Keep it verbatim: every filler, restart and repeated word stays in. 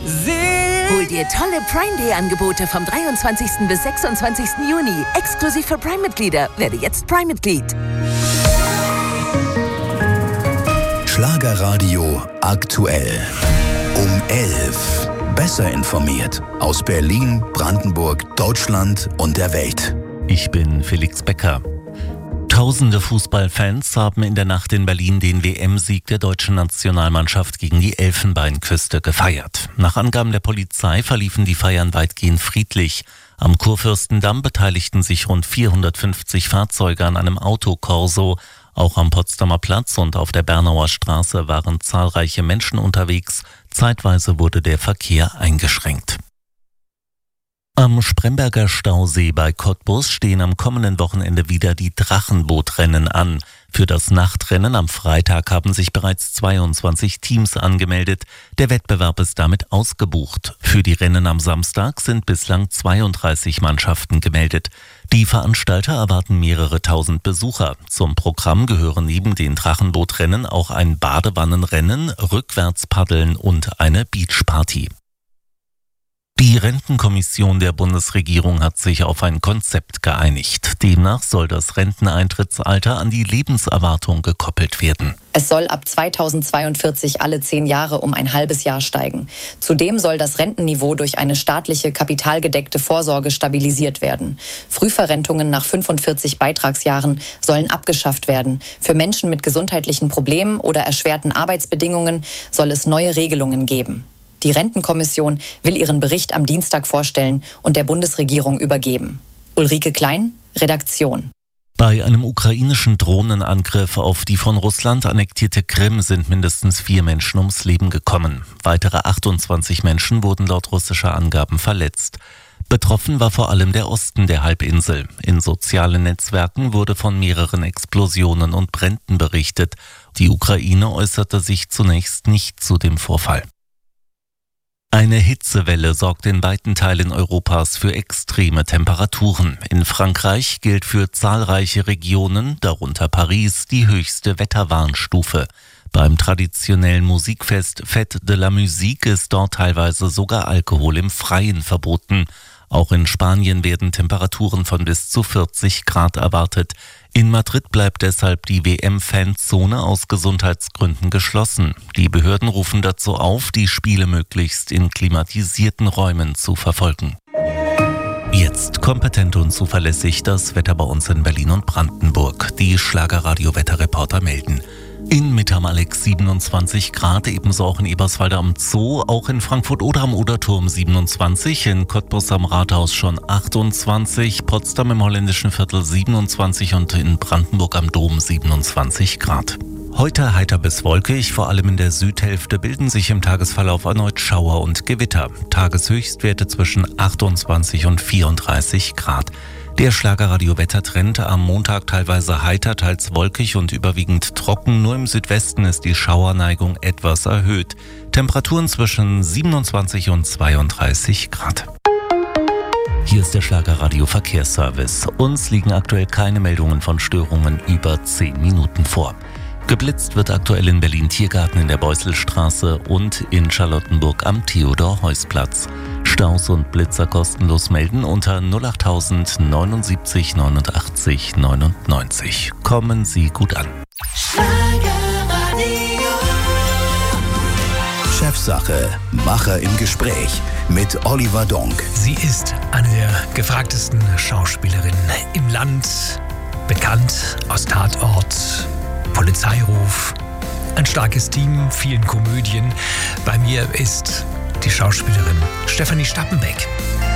Hol dir tolle Prime-Day-Angebote vom dreiundzwanzigsten bis sechsundzwanzigsten Juni. Exklusiv für Prime-Mitglieder. Werde jetzt Prime-Mitglied. Schlagerradio aktuell. Um elf. Besser informiert. Aus Berlin, Brandenburg, Deutschland und der Welt. Ich bin Felix Becker. Tausende Fußballfans haben in der Nacht in Berlin den W M-Sieg der deutschen Nationalmannschaft gegen die Elfenbeinküste gefeiert. Nach Angaben der Polizei verliefen die Feiern weitgehend friedlich. Am Kurfürstendamm beteiligten sich rund vierhundertfünfzig Fahrzeuge an einem Autokorso. Auch am Potsdamer Platz und auf der Bernauer Straße waren zahlreiche Menschen unterwegs. Zeitweise wurde der Verkehr eingeschränkt. Am Spremberger Stausee bei Cottbus stehen am kommenden Wochenende wieder die Drachenbootrennen an. Für das Nachtrennen am Freitag haben sich bereits zweiundzwanzig Teams angemeldet. Der Wettbewerb ist damit ausgebucht. Für die Rennen am Samstag sind bislang zweiunddreißig Mannschaften gemeldet. Die Veranstalter erwarten mehrere tausend Besucher. Zum Programm gehören neben den Drachenbootrennen auch ein Badewannenrennen, Rückwärtspaddeln und eine Beachparty. Die Rentenkommission der Bundesregierung hat sich auf ein Konzept geeinigt. Demnach soll das Renteneintrittsalter an die Lebenserwartung gekoppelt werden. Es soll ab zweitausendzweiundvierzig alle zehn Jahre um ein halbes Jahr steigen. Zudem soll das Rentenniveau durch eine staatliche kapitalgedeckte Vorsorge stabilisiert werden. Frühverrentungen nach fünfundvierzig Beitragsjahren sollen abgeschafft werden. Für Menschen mit gesundheitlichen Problemen oder erschwerten Arbeitsbedingungen soll es neue Regelungen geben. Die Rentenkommission will ihren Bericht am Dienstag vorstellen und der Bundesregierung übergeben. Ulrike Klein, Redaktion. Bei einem ukrainischen Drohnenangriff auf die von Russland annektierte Krim sind mindestens vier Menschen ums Leben gekommen. Weitere achtundzwanzig Menschen wurden laut russischer Angaben verletzt. Betroffen war vor allem der Osten der Halbinsel. In sozialen Netzwerken wurde von mehreren Explosionen und Bränden berichtet. Die Ukraine äußerte sich zunächst nicht zu dem Vorfall. Eine Hitzewelle sorgt in weiten Teilen Europas für extreme Temperaturen. In Frankreich gilt für zahlreiche Regionen, darunter Paris, die höchste Wetterwarnstufe. Beim traditionellen Musikfest Fête de la Musique ist dort teilweise sogar Alkohol im Freien verboten. Auch in Spanien werden Temperaturen von bis zu vierzig Grad erwartet. In Madrid bleibt deshalb die W M-Fanzone aus Gesundheitsgründen geschlossen. Die Behörden rufen dazu auf, die Spiele möglichst in klimatisierten Räumen zu verfolgen. Jetzt kompetent und zuverlässig das Wetter bei uns in Berlin und Brandenburg. Die Schlagerradio-Wetterreporter melden. In Mitte am Alex siebenundzwanzig Grad, ebenso auch in Eberswalde am Zoo, auch in Frankfurt oder am Oderturm siebenundzwanzig, in Cottbus am Rathaus schon achtundzwanzig, Potsdam im Holländischen Viertel siebenundzwanzig und in Brandenburg am Dom siebenundzwanzig Grad. Heute heiter bis wolkig, vor allem in der Südhälfte bilden sich im Tagesverlauf erneut Schauer und Gewitter. Tageshöchstwerte zwischen achtundzwanzig und vierunddreißig Grad. Der Schlagerradio-Wettertrend am Montag teilweise heiter, teils wolkig und überwiegend trocken. Nur im Südwesten ist die Schauerneigung etwas erhöht. Temperaturen zwischen siebenundzwanzig und zweiunddreißig Grad. Hier ist der Schlagerradio-Verkehrsservice. Uns liegen aktuell keine Meldungen von Störungen über zehn Minuten vor. Geblitzt wird aktuell in Berlin-Tiergarten in der Beusselstraße und in Charlottenburg am Theodor-Heuss-Platz. Staus und Blitzer kostenlos melden unter null achttausend neunundsiebzig neunundachtzig neunundneunzig. Kommen Sie gut an. Chefsache, Macher im Gespräch mit Oliver Donk. Sie ist eine der gefragtesten Schauspielerinnen im Land, bekannt aus Tatort, Polizeiruf, ein starkes Team, vielen Komödien. Bei mir ist die Schauspielerin Stefanie Stappenbeck.